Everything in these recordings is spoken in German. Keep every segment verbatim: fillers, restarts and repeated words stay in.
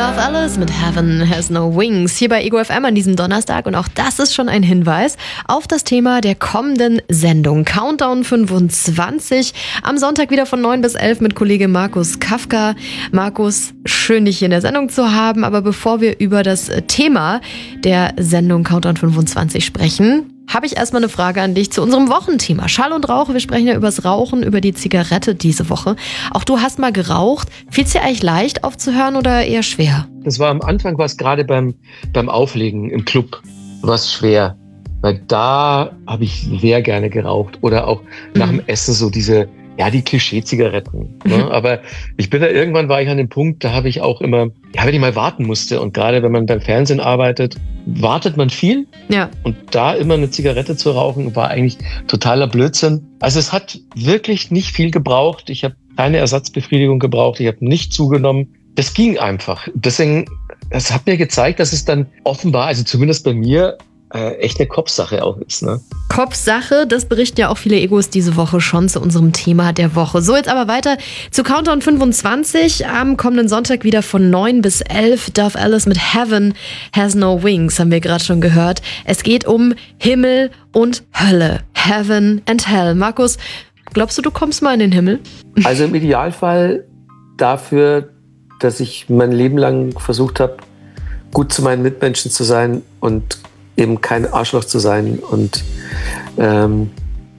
Dove Alice mit Heaven Has No Wings hier bei Ego F M an diesem Donnerstag und auch das ist schon ein Hinweis auf das Thema der kommenden Sendung Countdown fünfundzwanzig. Am Sonntag wieder von neun bis elf mit Kollege Markus Kafka. Markus, schön dich hier in der Sendung zu haben, aber bevor wir über das Thema der Sendung Countdown fünfundzwanzig sprechen, habe ich erstmal eine Frage an dich zu unserem Wochenthema. Schall und Rauch, wir sprechen ja übers Rauchen, über die Zigarette diese Woche. Auch du hast mal geraucht. Fiel es dir eigentlich leicht aufzuhören oder eher schwer? Das war am Anfang, war es gerade beim, beim Auflegen im Club, war es schwer. Weil da habe ich sehr gerne geraucht. Oder auch nach dem Essen so diese, ja, die Klischee-Zigaretten. Ne? Aber ich bin da, irgendwann war ich an dem Punkt, da habe ich auch immer, ja, wenn ich mal warten musste. Und gerade wenn man beim Fernsehen arbeitet, wartet man viel. Ja. Und da immer eine Zigarette zu rauchen, war eigentlich totaler Blödsinn. Also es hat wirklich nicht viel gebraucht. Ich habe keine Ersatzbefriedigung gebraucht. Ich habe nicht zugenommen. Das ging einfach. Deswegen, das hat mir gezeigt, dass es dann offenbar, also zumindest bei mir, äh, echt eine Kopfsache auch ist. Ne? Kopfsache, das berichten ja auch viele Egos diese Woche schon zu unserem Thema der Woche. So, jetzt aber weiter zu Countdown fünfundzwanzig. Am kommenden Sonntag wieder von neun bis elf. Dove Alice mit Heaven Has No Wings, haben wir gerade schon gehört. Es geht um Himmel und Hölle. Heaven and Hell. Markus, glaubst du, du kommst mal in den Himmel? Also im Idealfall dafür, dass ich mein Leben lang versucht habe, gut zu meinen Mitmenschen zu sein und eben kein Arschloch zu sein und ähm,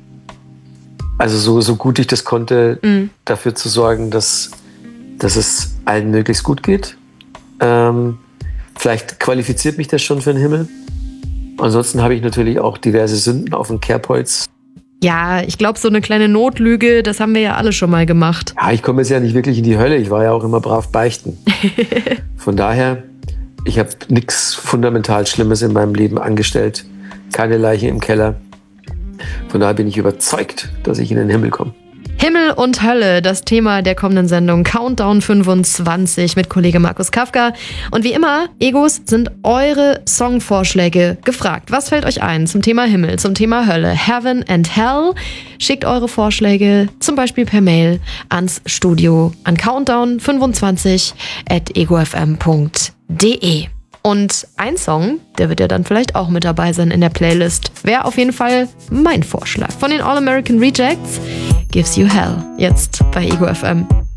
also so, so gut ich das konnte, mhm. dafür zu sorgen, dass, dass es allen möglichst gut geht. Ähm, vielleicht qualifiziert mich das schon für den Himmel. Ansonsten habe ich natürlich auch diverse Sünden auf dem Kerbholz. Ja, ich glaube, so eine kleine Notlüge, das haben wir ja alle schon mal gemacht. Ja, ich komme jetzt ja nicht wirklich in die Hölle. Ich war ja auch immer brav beichten. Von daher, ich habe nichts fundamental Schlimmes in meinem Leben angestellt. Keine Leiche im Keller. Von daher bin ich überzeugt, dass ich in den Himmel komme. Himmel und Hölle, das Thema der kommenden Sendung Countdown fünfundzwanzig mit Kollege Markus Kafka. Und wie immer, Egos, sind eure Songvorschläge gefragt. Was fällt euch ein zum Thema Himmel, zum Thema Hölle, Heaven and Hell? Schickt eure Vorschläge zum Beispiel per Mail ans Studio an countdown fünfundzwanzig at egofm punkt de. Und ein Song, der wird ja dann vielleicht auch mit dabei sein in der Playlist, wäre auf jeden Fall mein Vorschlag. Von den All American Rejects, Gives You Hell, jetzt bei Ego F M.